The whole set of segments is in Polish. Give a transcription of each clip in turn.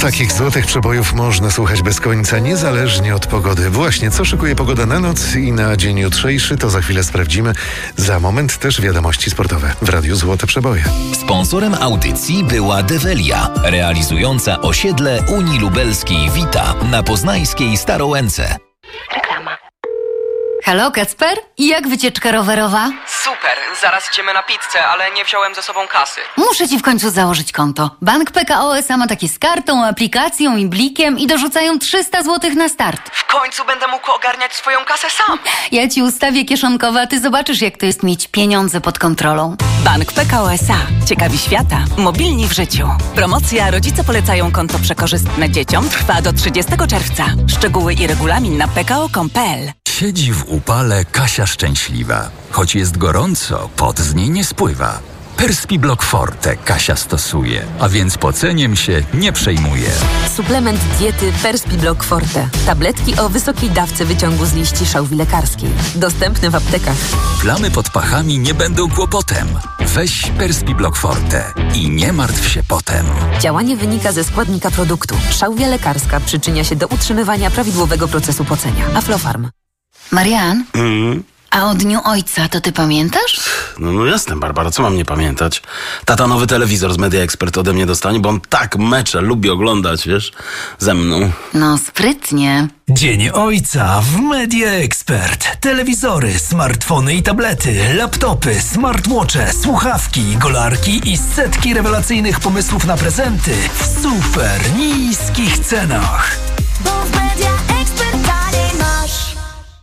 Takich złotych przebojów można słuchać bez końca, niezależnie od pogody. Właśnie, co szykuje pogoda na noc i na dzień jutrzejszy, to za chwilę sprawdzimy. Za moment też wiadomości sportowe w Radiu Złote Przeboje. Sponsorem audycji była Develia, realizująca osiedle Unii Lubelskiej Wita na poznańskiej Starołęce. Reklama. Halo, Kacper? I jak wycieczka rowerowa? Super, zaraz idziemy na pizzę, ale nie wziąłem ze sobą kasy. Muszę ci w końcu założyć konto. Bank PKO SA ma takie z kartą, aplikacją i blikiem i dorzucają 300 zł na start. W końcu będę mógł ogarniać swoją kasę sam. Ja ci ustawię kieszonkowe, a ty zobaczysz, jak to jest mieć pieniądze pod kontrolą. Bank PKO SA. Ciekawi świata. Mobilni w życiu. Promocja Rodzice polecają konto przekorzystne dzieciom trwa do 30 czerwca. Szczegóły i regulamin na pko.com.pl. Siedzi w upale Kasia szczęśliwa. Choć jest gorąco, pot z niej nie spływa. Perspiblock Forte Kasia stosuje, a więc poceniem się nie przejmuje. Suplement diety Perspiblock Forte. Tabletki o wysokiej dawce wyciągu z liści szałwi lekarskiej. Dostępne w aptekach. Plamy pod pachami nie będą kłopotem. Weź Perspiblock Forte i nie martw się potem. Działanie wynika ze składnika produktu. Szałwia lekarska przyczynia się do utrzymywania prawidłowego procesu pocenia. Aflofarm. Marian? A o Dniu Ojca to ty pamiętasz? No jasne, Barbara, co mam nie pamiętać? Tata nowy telewizor z Media Expert ode mnie dostanie, bo on tak mecze lubi oglądać, wiesz, ze mną. No, sprytnie. Dzień Ojca w Media Expert. Telewizory, smartfony i tablety, laptopy, smartwatche, słuchawki, golarki i setki rewelacyjnych pomysłów na prezenty w super niskich cenach. Bo w Media Expert taniej masz.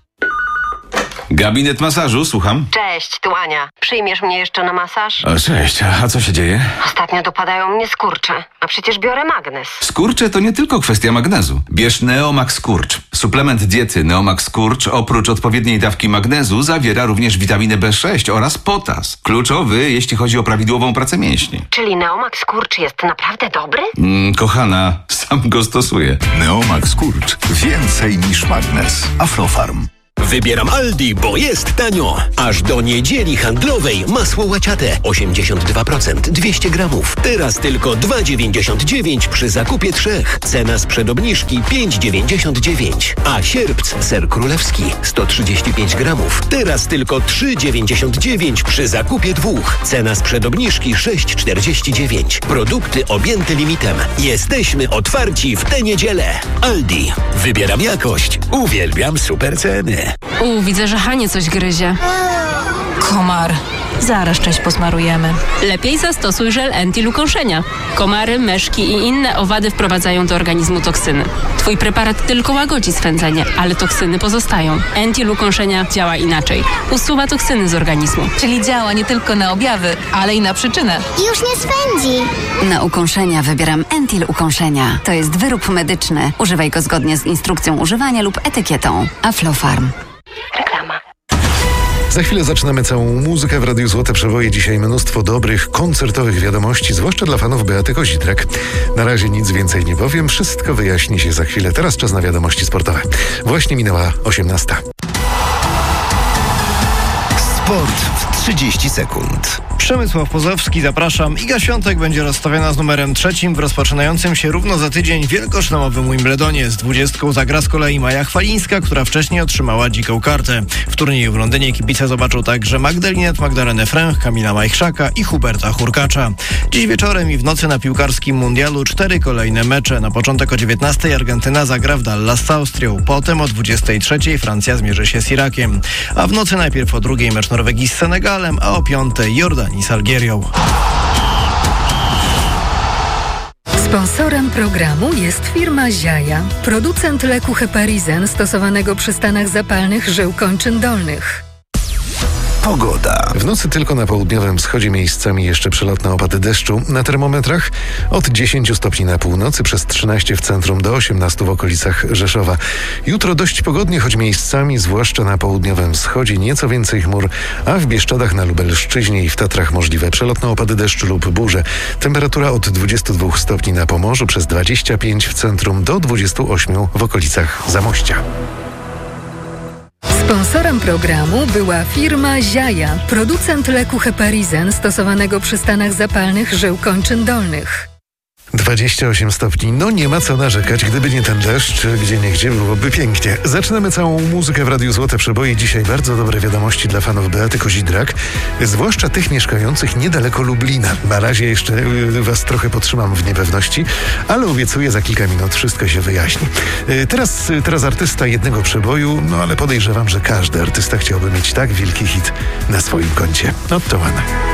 Gabinet masażu, słucham. Cześć, tu Ania. Przyjmiesz mnie jeszcze na masaż? Cześć, a co się dzieje? Ostatnio dopadają mnie skurcze, a przecież biorę magnes. Skurcze to nie tylko kwestia magnezu. Bierz Neomax Skurcz. Suplement diety Neomax Skurcz oprócz odpowiedniej dawki magnezu zawiera również witaminę B6 oraz potas. Kluczowy, jeśli chodzi o prawidłową pracę mięśni. Czyli Neomax Skurcz jest naprawdę dobry? Kochana, sam go stosuję. Neomax Skurcz. Więcej niż magnes. Aflofarm. Wybieram Aldi, bo jest tanio. Aż do niedzieli handlowej masło łaciate 82%, 200 gramów. Teraz tylko 2,99 przy zakupie 3. Cena sprzed obniżki 5,99. A sierpc ser królewski 135 gramów. Teraz tylko 3,99 przy zakupie 2. Cena sprzed obniżki 6,49. Produkty objęte limitem. Jesteśmy otwarci w tę niedzielę. Aldi. Wybieram jakość. Uwielbiam super ceny. Widzę, że Hanie coś gryzie. Komar. Zaraz część posmarujemy. Lepiej zastosuj żel anti-ukąszenia. Komary, myszki i inne owady wprowadzają do organizmu toksyny. Twój preparat tylko łagodzi swędzenie, ale toksyny pozostają. Anti-ukąszenia działa inaczej. Usuwa toksyny z organizmu. Czyli działa nie tylko na objawy, ale i na przyczynę. Już nie swędzi. Na ukąszenia wybieram Entil Ukąszenia. To jest wyrób medyczny. Używaj go zgodnie z instrukcją używania lub etykietą. Aflofarm. Reklama. Za chwilę zaczynamy całą muzykę w Radiu Złote Przeboje. Dzisiaj mnóstwo dobrych, koncertowych wiadomości, zwłaszcza dla fanów Beaty Kozitrek. Na razie nic więcej nie powiem, wszystko wyjaśni się za chwilę. Teraz czas na wiadomości sportowe. Właśnie minęła 18. Sport w 30 sekund. Przemysław Pozowski, zapraszam. Iga Świątek będzie rozstawiona z numerem 3 w rozpoczynającym się równo za tydzień wielkoszlemowym Wimbledonie. Z 20 zagra z kolei Maja Chwalińska, która wcześniej otrzymała dziką kartę. W turnieju w Londynie kibice zobaczą także Magdalenę Fręch, Kamila Majchrzaka i Huberta Hurkacza. Dziś wieczorem i w nocy na piłkarskim mundialu 4 kolejne mecze. Na początek o 19 Argentyna zagra w Dallas z Austrią. Potem o 23 Francja zmierzy się z Irakiem. A w nocy najpierw o 2 mecz Norwegii z Senegalem, a o 5 Jordanii z Algierią. Sponsorem programu jest firma Ziaja, producent leku Heparizen stosowanego przy stanach zapalnych żył kończyn dolnych. Pogoda. W nocy tylko na południowym wschodzie miejscami jeszcze przelotne opady deszczu. Na termometrach od 10 stopni na północy, przez 13 w centrum do 18 w okolicach Rzeszowa. Jutro dość pogodnie, choć miejscami, zwłaszcza na południowym wschodzie, nieco więcej chmur, a w Bieszczadach, na Lubelszczyźnie i w Tatrach możliwe przelotne opady deszczu lub burze. Temperatura od 22 stopni na Pomorzu, przez 25 w centrum do 28 w okolicach Zamościa. Sponsorem programu była firma Ziaja, producent leku Heparizen stosowanego przy stanach zapalnych żył kończyn dolnych. 28 stopni. No nie ma co narzekać, gdyby nie ten deszcz, gdzieniegdzie byłoby pięknie. Zaczynamy całą muzykę w Radiu Złote Przeboje. Dzisiaj bardzo dobre wiadomości dla fanów Beaty Kozidrak, zwłaszcza tych mieszkających niedaleko Lublina. Na razie jeszcze was trochę podtrzymam w niepewności, ale obiecuję, za kilka minut wszystko się wyjaśni. Teraz artysta jednego przeboju, no ale podejrzewam, że każdy artysta chciałby mieć tak wielki hit na swoim koncie. Not to one.